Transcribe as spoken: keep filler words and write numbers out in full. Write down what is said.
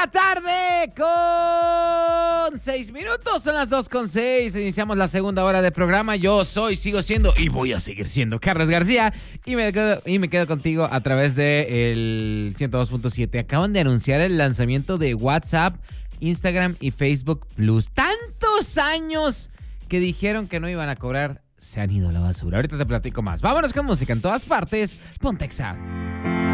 la tarde con seis minutos, son las dos con seis. Iniciamos la segunda hora de programa. Yo soy, sigo siendo y voy a seguir siendo Carlos García. Y me quedo, y me quedo contigo a través de el ciento dos punto siete. Acaban de anunciar el lanzamiento de WhatsApp, Instagram y Facebook Plus. Tantos años que dijeron que no iban a cobrar, se han ido a la basura. Ahorita te platico más. Vámonos con música en todas partes. Ponte Exa.